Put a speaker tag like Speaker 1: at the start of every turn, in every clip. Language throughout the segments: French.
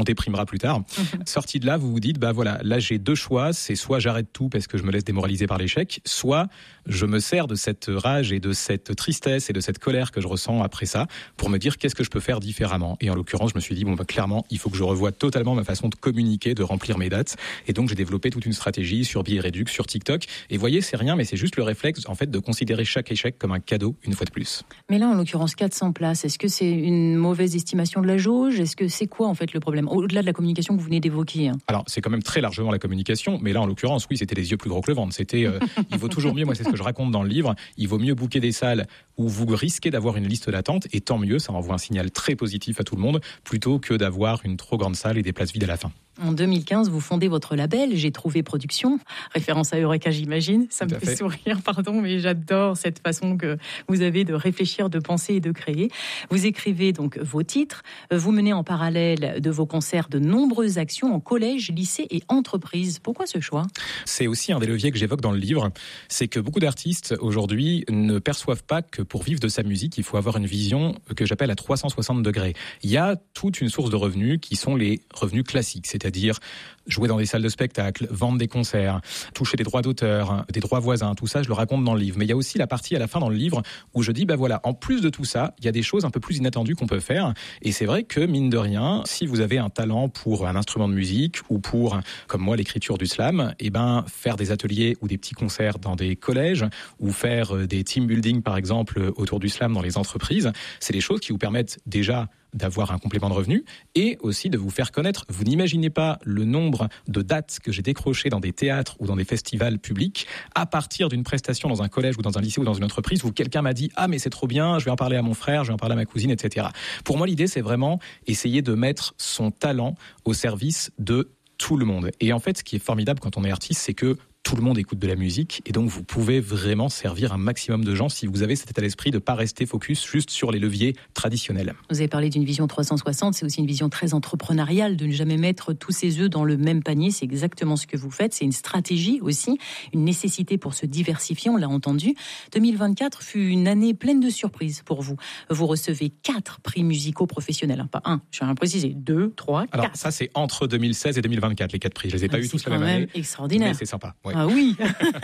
Speaker 1: on déprimera plus tard. Sorti de là, vous vous dites, bah voilà, là j'ai deux choix, c'est soit j'arrête tout parce que je me laisse démoraliser par l'échec, soit je me sers de cette rage et de cette tristesse et de cette colère que je ressens après ça pour me dire qu'est-ce que je peux faire différemment. Et en l'occurrence, je me suis dit, bon bah clairement, il faut que je revoie totalement ma façon de communiquer, de remplir mes dates. Et donc j'ai développé toute une stratégie sur Billet Réduc, sur TikTok. Et voyez, c'est rien, mais c'est juste le réflexe en fait de considérer chaque échec comme un cadeau une fois de plus.
Speaker 2: Mais là, en l'occurrence, 400 places, est-ce que c'est une mauvaise estimation de la jauge ? Est-ce que c'est quoi en fait le problème ? Au-delà de la communication que vous venez d'évoquer.
Speaker 1: Alors c'est quand même très largement la communication, mais là en l'occurrence, oui, c'était les yeux plus gros que le ventre. C'était, il vaut toujours mieux, moi c'est ce que je raconte dans le livre, il vaut mieux booker des salles où vous risquez d'avoir une liste d'attente, et tant mieux, ça envoie un signal très positif à tout le monde, plutôt que d'avoir une trop grande salle et des places vides à la fin.
Speaker 2: En 2015, vous fondez votre label J'ai trouvé production, référence à Eureka, j'imagine. Ça me fait sourire, mais j'adore cette façon que vous avez de réfléchir, de penser et de créer. Vous écrivez donc vos titres, vous menez en parallèle de vos concerts de nombreuses actions en collège, lycée et entreprise. Pourquoi ce choix ?
Speaker 1: C'est aussi un des leviers que j'évoque dans le livre, c'est que beaucoup d'artistes aujourd'hui ne perçoivent pas que pour vivre de sa musique, il faut avoir une vision que j'appelle à 360 degrés. Il y a toute une source de revenus qui sont les revenus classiques, c'est-à-dire jouer dans des salles de spectacle, vendre des concerts, toucher des droits d'auteur, des droits voisins, tout ça, je le raconte dans le livre. Mais il y a aussi la partie à la fin dans le livre où je dis, bah voilà, en plus de tout ça, il y a des choses un peu plus inattendues qu'on peut faire. Et c'est vrai que, mine de rien, si vous avez un talent pour un instrument de musique ou pour, comme moi, l'écriture du slam, eh ben, faire des ateliers ou des petits concerts dans des collèges ou faire des team building, par exemple, autour du slam dans les entreprises, c'est des choses qui vous permettent déjà d'avoir un complément de revenu et aussi de vous faire connaître. Vous n'imaginez pas le nombre de dates que j'ai décrochées dans des théâtres ou dans des festivals publics à partir d'une prestation dans un collège ou dans un lycée ou dans une entreprise où quelqu'un m'a dit « Ah mais c'est trop bien, je vais en parler à mon frère, je vais en parler à ma cousine, etc. » Pour moi, l'idée, c'est vraiment essayer de mettre son talent au service de tout le monde. Et en fait, ce qui est formidable quand on est artiste, c'est que tout le monde écoute de la musique et donc vous pouvez vraiment servir un maximum de gens si vous avez cet état d'esprit de ne pas rester focus juste sur les leviers traditionnels.
Speaker 2: Vous avez parlé d'une vision 360, c'est aussi une vision très entrepreneuriale, de ne jamais mettre tous ses œufs dans le même panier, c'est exactement ce que vous faites, c'est une stratégie aussi, une nécessité pour se diversifier, on l'a entendu. 2024 fut une année pleine de surprises pour vous. Vous recevez 4 prix musicaux professionnels, pas un, je tiens à préciser, 2, 3, 4.
Speaker 1: Alors ça c'est entre 2016 et 2024 les 4 prix, je les ai pas eu tous la même année.
Speaker 2: C'est extraordinaire.
Speaker 1: Mais c'est sympa. Ouais.
Speaker 2: Ah oui.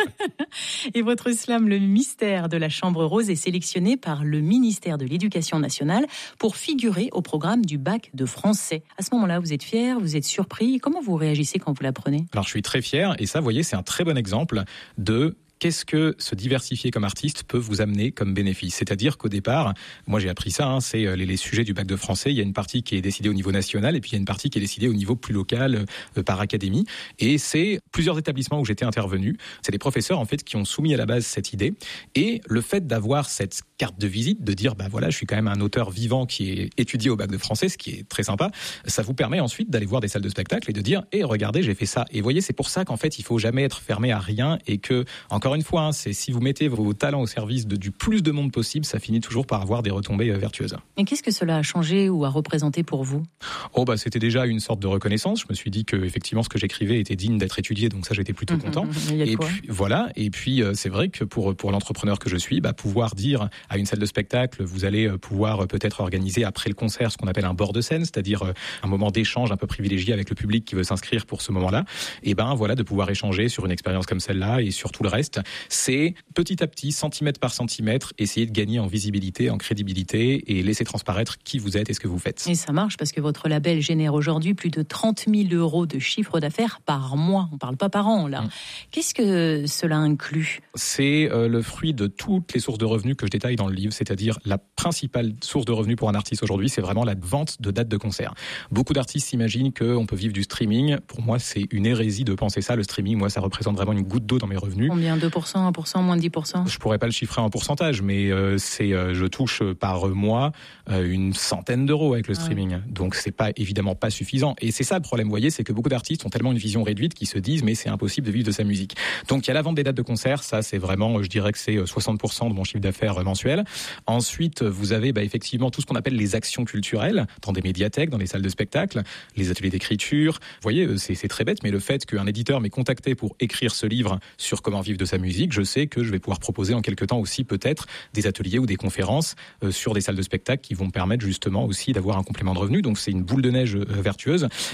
Speaker 2: Et votre slam, le mystère de la Chambre Rose, est sélectionné par le ministère de l'Éducation nationale pour figurer au programme du bac de français. À ce moment-là, vous êtes fier, vous êtes surpris. Comment vous réagissez quand vous l'apprenez ?
Speaker 1: Alors je suis très fier et ça, vous voyez, c'est un très bon exemple de qu'est-ce que se diversifier comme artiste peut vous amener comme bénéfice ? C'est-à-dire qu'au départ, moi j'ai appris ça, c'est les sujets du bac de français, il y a une partie qui est décidée au niveau national et puis il y a une partie qui est décidée au niveau plus local par académie. Et c'est plusieurs établissements où j'étais intervenu, c'est des professeurs en fait qui ont soumis à la base cette idée. Et le fait d'avoir cette carte de visite, de dire bah voilà, je suis quand même un auteur vivant qui est étudié au bac de français, ce qui est très sympa, ça vous permet ensuite d'aller voir des salles de spectacle et de dire regardez, j'ai fait ça. Et vous voyez, c'est pour ça qu'en fait il faut jamais être fermé à rien et que encore une fois, c'est si vous mettez vos talents au service du plus de monde possible, ça finit toujours par avoir des retombées vertueuses.
Speaker 2: Et qu'est-ce que cela a changé ou a représenté pour vous ?
Speaker 1: C'était déjà une sorte de reconnaissance. Je me suis dit que effectivement ce que j'écrivais était digne d'être étudié, donc ça j'étais plutôt content. Et puis voilà. Et puis c'est vrai que pour l'entrepreneur que je suis, pouvoir dire à une salle de spectacle, vous allez pouvoir peut-être organiser après le concert ce qu'on appelle un bord de scène, c'est-à-dire un moment d'échange un peu privilégié avec le public qui veut s'inscrire pour ce moment-là. Et voilà, de pouvoir échanger sur une expérience comme celle-là et sur tout le reste. C'est petit à petit, centimètre par centimètre, essayer de gagner en visibilité, en crédibilité et laisser transparaître qui vous êtes et ce que vous faites.
Speaker 2: Et ça marche parce que votre label génère aujourd'hui plus de 30 000 € de chiffre d'affaires par mois. On ne parle pas par an, là. Qu'est-ce que cela inclut ?
Speaker 1: C'est le fruit de toutes les sources de revenus que je détaille dans le livre, c'est-à-dire la principale source de revenus pour un artiste aujourd'hui, c'est vraiment la vente de dates de concert. Beaucoup d'artistes s'imaginent qu'on peut vivre du streaming. Pour moi, c'est une hérésie de penser ça. Le streaming, moi, ça représente vraiment une goutte d'eau dans mes revenus.
Speaker 2: Combien ? 2%, 1%, moins de 10%?
Speaker 1: Je pourrais pas le chiffrer en pourcentage, mais je touche par mois une centaine d'euros avec le streaming. Donc c'est évidemment pas suffisant. Et c'est ça le problème, vous voyez, c'est que beaucoup d'artistes ont tellement une vision réduite qu'ils se disent mais c'est impossible de vivre de sa musique. Donc il y a la vente des dates de concert, ça c'est vraiment, je dirais que c'est 60% de mon chiffre d'affaires mensuel. Ensuite, vous avez effectivement tout ce qu'on appelle les actions culturelles dans des médiathèques, dans des salles de spectacle, les ateliers d'écriture. Vous voyez, c'est très bête, mais le fait qu'un éditeur m'ait contacté pour écrire ce livre sur comment vivre de sa musique, je sais que je vais pouvoir proposer en quelque temps aussi peut-être des ateliers ou des conférences sur des salles de spectacle qui vont me permettre justement aussi d'avoir un complément de revenu. Donc c'est une boule de neige vertueuse.